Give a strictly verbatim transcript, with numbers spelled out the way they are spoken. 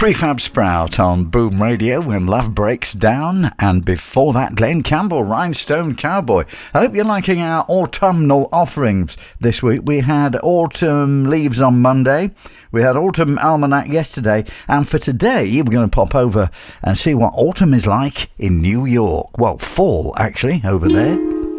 Prefab Sprout on Boom Radio when love breaks down, and before that Glenn Campbell, Rhinestone Cowboy. I hope you're liking our autumnal offerings this week. We had Autumn Leaves on Monday, we had Autumn Almanac yesterday, and for today we're going to pop over and see what autumn is like in New York. Well, fall actually over there.